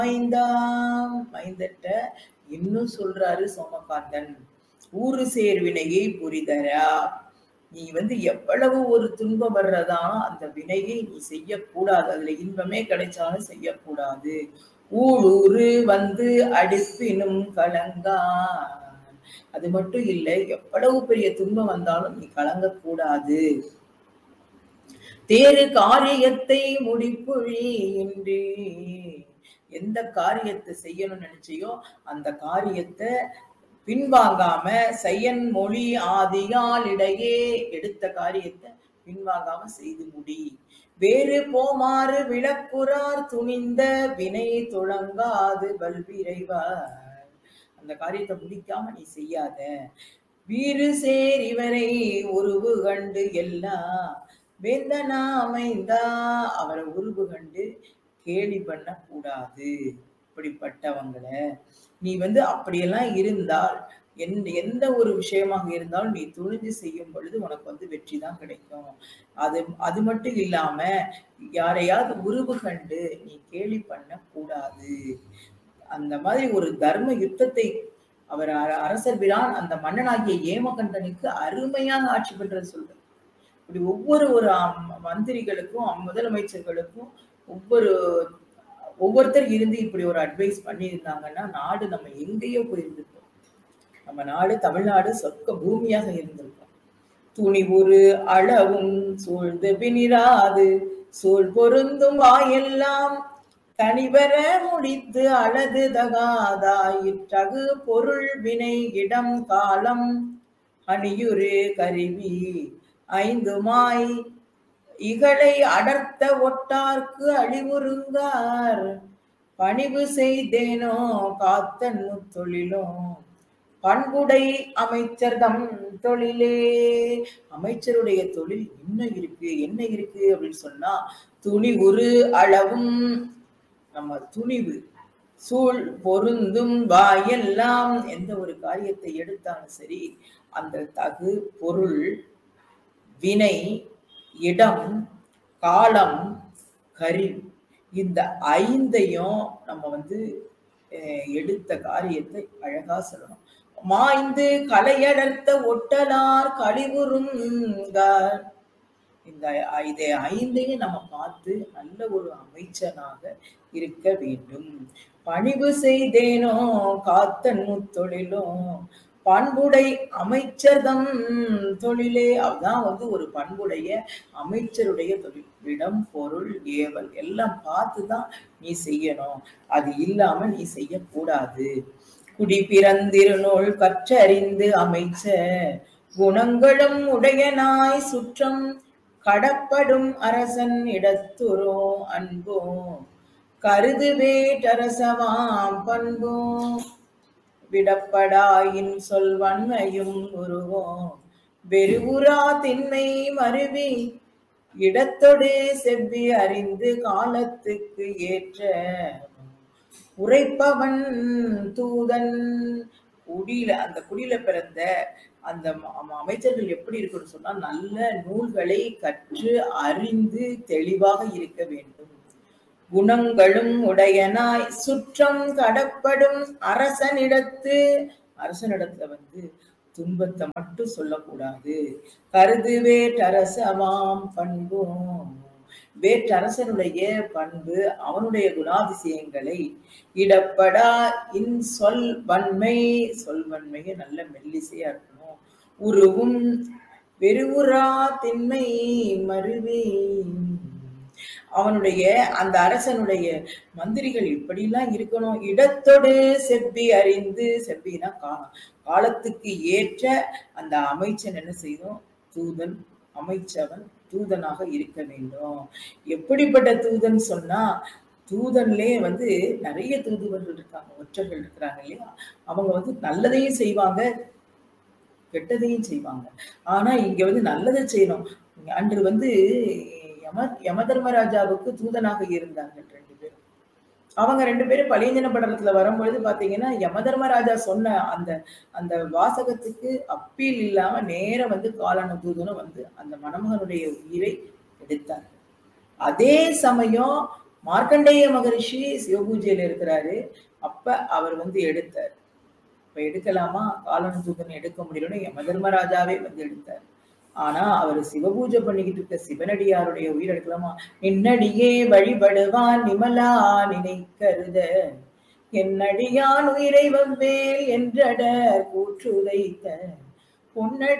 மைந்தாம் மைந்தட்ட இன்னும் சொல்றாரு சோமகாந்தன், ஊறு சேர்வினையை புரிதரா. நீ எவ்வளவு ஒரு துன்பம் வர்றதா அந்த வினையை நீ செய்யக்கூடாது. அதுல இன்பமே கிடைச்சாலும் செய்யக்கூடாது. ஊழூறு அடுப்பினும் கலங்கா. அது மட்டும் இல்லை, எவ்வளவு பெரிய துன்பம் வந்தாலும் நீ கலங்கக்கூடாது. தேறு காரியத்தை முடிப்புழி என்று, எந்த காரியத்தை செய்யணும்னு நினைச்சியோ அந்த காரியத்தை பின்வாங்காம, செய்யன் மொழி ஆதியால் இடையே எடுத்த காரியத்தை பின்வாங்காம செய்து முடி. வேறு போமாறு விளக்குறார் துணிந்த வினை தொடங்காது வல்விரைவார். அந்த காரியத்தை முடிக்காம நீ செய்யாத. வீறு சேர் இவரை உருவு கண்டு எல்லாம் வேந்தனா அமைந்தா. அவரை உருவு கண்டு கேலி பண்ண கூடாது. இப்படிப்பட்டவங்களை நீ அப்படியெல்லாம் இருந்தால், எந்த ஒரு விஷயமாக இருந்தாலும் நீ துணிஞ்சு செய்யும் பொழுது உனக்கு வெற்றி தான் கிடைக்கும். அது மட்டும் இல்லாம யாரையாவது உருவு கண்டு நீ கேலி பண்ண கூடாது. அந்த மாதிரி ஒரு தர்ம யுத்தத்தை அவர் அரசர் பிரான் அந்த மன்னனாகிய ஏமகண்டனுக்கு அருமையாக ஆட்சி பண்றது சொல்ற. இப்படி ஒவ்வொரு மந்திரிகளுக்கும் முதலமைச்சர்களுக்கும் ஒவ்வொருத்தர் இருந்து இப்படி ஒரு அட்வைஸ் பண்ணி இருந்தாங்கன்னா நாடு நம்ம எங்கேயோ போயிருந்திருக்கோம். நம்ம நாடு தமிழ்நாடு சொர்க்க பூமியாக இருந்திருக்கோம். துணிவுறு அளவும் சூழ்ந்து பினிராது சூழ் பொருந்தும் வாயெல்லாம் தனிவர முடித்து அழது தகாதாயிற்றகு பொருள் வினை இடம் காலம் அணியுறு கருவி ஐந்துமாய் இகளை அடர்த்த ஒட்டார்க்கு அழிவுறுங்கார். பணிவு செய்தேனோ காத்தன் தொழிலும் பண்புடை அமைச்சர்தம் தொழிலே. அமைச்சருடைய தொழில் என்ன இருக்கு அப்படின்னு சொன்னா, துணிவுறு அளவும், நம்ம துணிவு, சூழ் பொருந்தும் வாயெல்லாம், எந்த ஒரு காரியத்தை எடுத்தாலும் சரி அந்த தகு பொருள் வினை இடம் காலம் கருவி, இந்த ஐந்தையும் நம்ம எடுத்த காரியத்தை அழகா சொல்லணும். மாய்ந்து கலையடர்த்த ஒட்டலார் கழிவுறுங்கார். இந்த இதை ஐந்தையும் நம்ம பார்த்து நல்ல ஒரு அமைச்சனாக இருக்க வேண்டும். பணிவு செய்தேனோ காத்தன் தொழிலும் பண்புடை அமைச்சர்தம் தொழிலே. அதுதான் ஒரு பண்புடைய அமைச்சருடைய தொழில். இடம் பொருள் ஏவல் எல்லாம் பார்த்துதான் நீ செய்யணும். அது இல்லாம நீ செய்யக்கூடாது. குடி பிறந்திருநூல் கற்றறிந்து அமைச்ச குணங்களும் உடையனாய் சுற்றம் கடப்படும் அரசன் இடத்துரோ அன்போ கருது வேற்றரசவாம் பண்போ விடப்படாயின் சொல்வன்மையும் உருவோம் வெறுவுரா திண்மை மருவி இடத்தொடு செவ்வி அறிந்து காலத்துக்கு ஏற்ற உரைப்பவன் தூதன். அந்த குடியில பிறந்த அந்த அமைச்சர்கள் எப்படி இருக்குன்னு சொன்னா, நல்ல நூல்களை கற்று அறிந்து தெளிவாக இருக்க வேண்டும். குணங்களும் உடையனாய் சுற்றம் கடப்படும் அரசனிடத்துல துன்பத்தை மட்டும் சொல்லக்கூடாது. கருது வேற்றரசவாம் பண்பும், வேற்றரசனுடைய பண்பு, அவனுடைய குணாதிசயங்களை இடப்படா சொல்வன்மையை நல்ல மெல்லிசையா இருக்கணும். உருவும் வெறுவுரா திண்மை மருவி, அவனுடைய அந்த அரசனுடைய மந்திரிகள் இப்படிலாம் இருக்கணும். இடத்தொடு செவ்வி அறிந்து, செவ்வினா காலம், காலத்துக்கு ஏற்ற அந்த அமைச்சன் என்ன செய்யணும், தூதன் அமைச்சவன் தூதனாக இருக்க வேண்டும். எப்படிப்பட்ட தூதன் சொன்னா, தூதன்லயே நிறைய தூதுவர்கள் இருக்காங்க, ஒற்றர்கள் இருக்கிறாங்க இல்லையா. அவங்க நல்லதையும் செய்வாங்க கெட்டதையும் செய்வாங்க. ஆனா இங்க நல்லதை செய்யணும். அன்று யமதர்மராஜாவுக்கு தூதனாக இருந்தார்கள் 2 பேரும். அவங்க 2 பேரும் பலியஞ்சன படலத்துல வரும்பொழுது பாத்தீங்கன்னா, யமதர்மராஜா சொன்ன அந்த வாசகத்துக்கு அப்பீல் இல்லாம நேர காலன தூதனும் அந்த மணமகனுடைய உயிரை எடுத்தார். அதே சமயம் மார்க்கண்டேய மகரிஷி சிவபூஜையில இருக்கிறாரு. அப்ப அவர் எடுத்தார். இப்ப எடுக்கலாமா? காலன் தூதன் எடுக்க முடியலன்னு யம தர்மராஜாவே எடுத்தார். ஆனா அவர் சிவபூஜை பண்ணிக்கிட்டு இருக்க சிவனடியாருடைய உயிர் எடுக்கலாமா? நின்னடியே வழிபடுவான் நிமலா நினைக்கருத என்னடியான் உயிரை வவ்வேல் என்றட கூற்றுரைத்த பொன்னடி